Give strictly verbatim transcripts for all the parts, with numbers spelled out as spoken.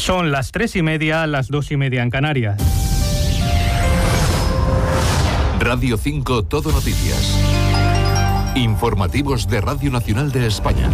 Son las tres y media, las dos y media en Canarias. Radio cinco Todo Noticias. Informativos de Radio Nacional de España.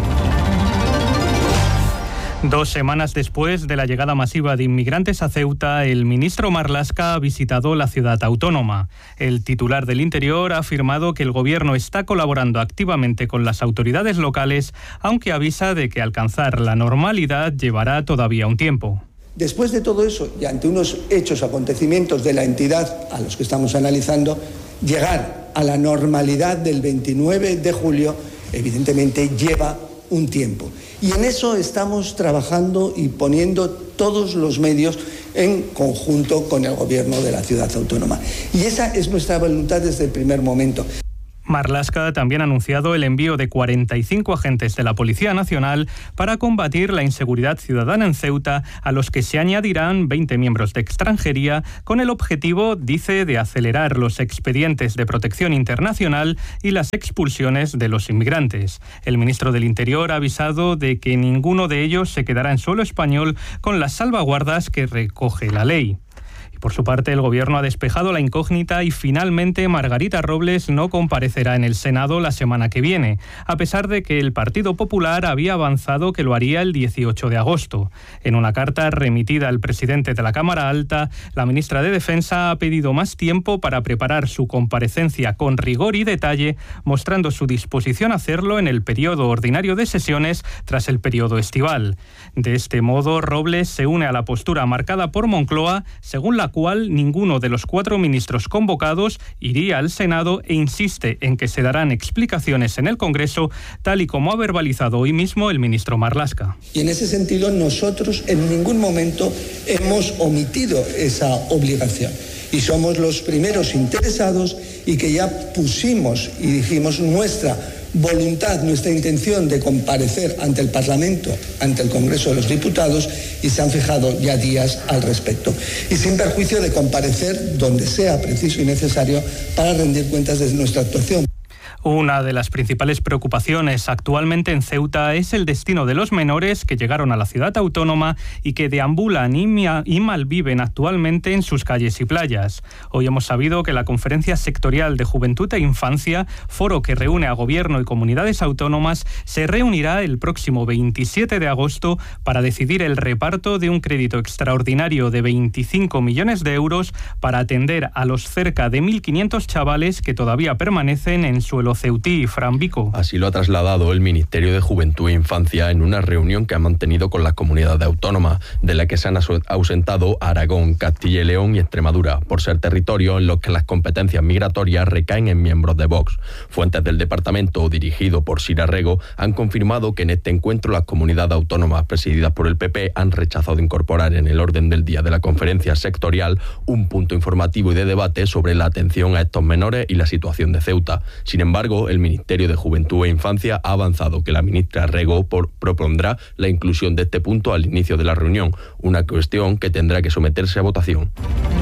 Dos semanas después de la llegada masiva de inmigrantes a Ceuta, el ministro Marlaska ha visitado la ciudad autónoma. El titular del Interior ha afirmado que el gobierno está colaborando activamente con las autoridades locales, aunque avisa de que alcanzar la normalidad llevará todavía un tiempo. Después de todo eso, y ante unos hechos, acontecimientos de la entidad a los que estamos analizando, llegar a la normalidad del veintinueve de julio, evidentemente lleva un tiempo. Y en eso estamos trabajando y poniendo todos los medios en conjunto con el gobierno de la ciudad autónoma. Y esa es nuestra voluntad desde el primer momento. Marlaska también ha anunciado el envío de cuarenta y cinco agentes de la Policía Nacional para combatir la inseguridad ciudadana en Ceuta, a los que se añadirán veinte miembros de extranjería, con el objetivo, dice, de acelerar los expedientes de protección internacional y las expulsiones de los inmigrantes. El ministro del Interior ha avisado de que ninguno de ellos se quedará en suelo español, con las salvaguardas que recoge la ley. Por su parte, el Gobierno ha despejado la incógnita y finalmente Margarita Robles no comparecerá en el Senado la semana que viene, a pesar de que el Partido Popular había avanzado que lo haría el dieciocho de agosto. En una carta remitida al presidente de la Cámara Alta, la ministra de Defensa ha pedido más tiempo para preparar su comparecencia con rigor y detalle, mostrando su disposición a hacerlo en el periodo ordinario de sesiones tras el periodo estival. De este modo, Robles se une a la postura marcada por Moncloa, según la cual ninguno de los cuatro ministros convocados iría al Senado, e insiste en que se darán explicaciones en el Congreso, tal y como ha verbalizado hoy mismo el ministro Marlaska. Y en ese sentido nosotros en ningún momento hemos omitido esa obligación. Y somos los primeros interesados y que ya pusimos y dijimos nuestra voluntad, nuestra intención de comparecer ante el Parlamento, ante el Congreso de los Diputados, y se han fijado ya días al respecto. Y sin perjuicio de comparecer donde sea preciso y necesario para rendir cuentas de nuestra actuación. Una de las principales preocupaciones actualmente en Ceuta es el destino de los menores que llegaron a la ciudad autónoma y que deambulan y, y malviven actualmente en sus calles y playas. Hoy hemos sabido que la Conferencia Sectorial de Juventud e Infancia, foro que reúne a gobierno y comunidades autónomas, se reunirá el próximo veintisiete de agosto para decidir el reparto de un crédito extraordinario de veinticinco millones de euros para atender a los cerca de mil quinientos chavales que todavía permanecen en suelo ceutí. Fran Vico. Así lo ha trasladado el Ministerio de Juventud e Infancia en una reunión que ha mantenido con las comunidades autónomas, de la que se han ausentado Aragón, Castilla y León y Extremadura, por ser territorios en los que las competencias migratorias recaen en miembros de Vox. Fuentes del departamento, dirigido por Sira Rego, han confirmado que en este encuentro las comunidades autónomas presididas por el P P han rechazado incorporar en el orden del día de la conferencia sectorial un punto informativo y de debate sobre la atención a estos menores y la situación de Ceuta. Sin embargo, el Ministerio de Juventud e Infancia ha avanzado que la ministra Rego por, propondrá la inclusión de este punto al inicio de la reunión, una cuestión que tendrá que someterse a votación.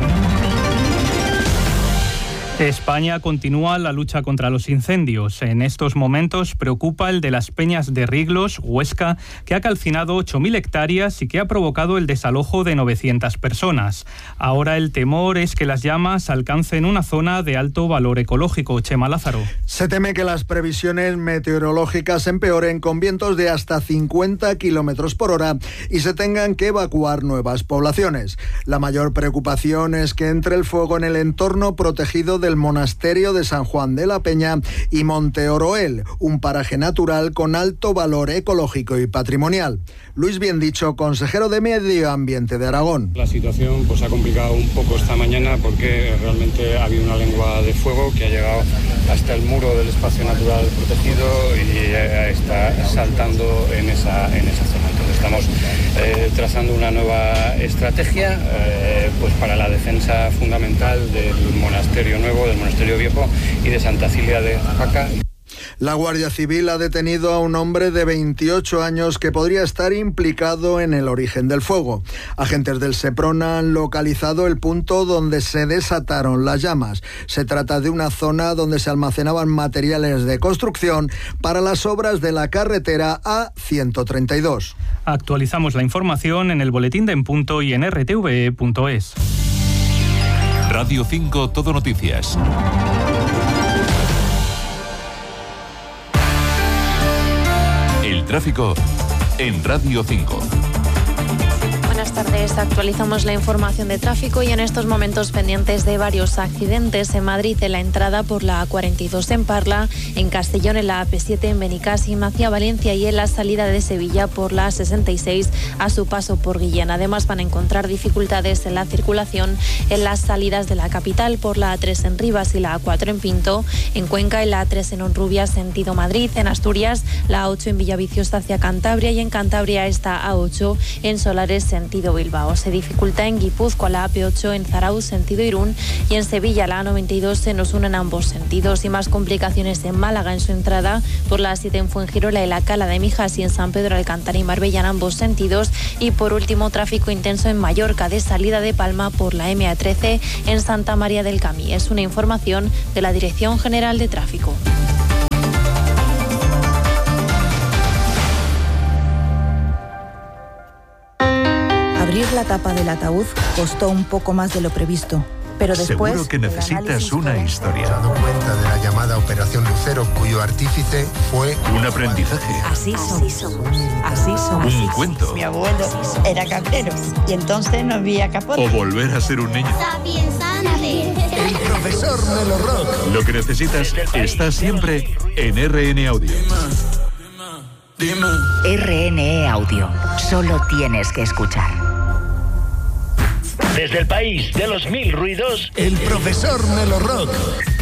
España continúa la lucha contra los incendios. En estos momentos preocupa el de las Peñas de Riglos, Huesca, que ha calcinado ocho mil hectáreas y que ha provocado el desalojo de novecientas personas. Ahora el temor es que las llamas alcancen una zona de alto valor ecológico. Chema Lázaro. Se teme que las previsiones meteorológicas empeoren con vientos de hasta cincuenta kilómetros por hora y se tengan que evacuar nuevas poblaciones. La mayor preocupación es que entre el fuego en el entorno protegido de el monasterio de San Juan de la Peña y Monte Oroel, un paraje natural con alto valor ecológico y patrimonial. Luis Biendicho, consejero de Medio Ambiente de Aragón. La situación pues, ha complicado un poco esta mañana porque realmente ha habido una lengua de fuego que ha llegado hasta el muro del espacio natural protegido y está saltando en esa, en esa zona. Entonces estamos eh, trazando una nueva estrategia eh, pues para la defensa fundamental del monasterio nuevo, del monasterio viejo y de Santa Cilia de Jaca. La Guardia Civil ha detenido a un hombre de veintiocho años que podría estar implicado en el origen del fuego. Agentes del Seprona han localizado el punto donde se desataron las llamas. Se trata de una zona donde se almacenaban materiales de construcción para las obras de la carretera A ciento treinta y dos. Actualizamos la información en el boletín de En Punto y en r t v e punto es. Radio cinco Todo Noticias. El tráfico en Radio cinco. Buenas tardes, actualizamos la información de tráfico y en estos momentos pendientes de varios accidentes en Madrid, en la entrada por la A cuarenta y dos en Parla, en Castellón en la A P siete en Benicàssim hacia Valencia y en la salida de Sevilla por la A sesenta y seis a su paso por Guillén. Además van a encontrar dificultades en la circulación en las salidas de la capital por la A tres en Rivas y la A cuatro en Pinto, en Cuenca en la A tres en Honrubia sentido Madrid, en Asturias la A ocho en Villaviciosa hacia Cantabria y en Cantabria esta A ocho en Solares sentido Bilbao. Se dificulta en Guipúzcoa la A P ocho en Zarauz sentido Irún y en Sevilla la A noventa y dos se nos unen ambos sentidos y más complicaciones en Málaga en su entrada por la A siete en Fuengirola y la Cala de Mijas y en San Pedro Alcántara y Marbella en ambos sentidos y por último tráfico intenso en Mallorca de salida de Palma por la M A trece en Santa María del Camí. Es una información de la Dirección General de Tráfico. Abrir la tapa del ataúd costó un poco más de lo previsto, pero después... Seguro que necesitas una historia. He dado cuenta de la llamada Operación Lucero, cuyo artífice fue... Un aprendizaje. Así somos. Así somos. Un cuento. Mi abuelo era cabrero y entonces no había capote. O volver a ser un niño. El profesor Melo Rock. Lo que necesitas está siempre en R N Audio. R N E Audio. Solo tienes que escuchar. Desde el país de los mil ruidos, el profesor Melo Rock.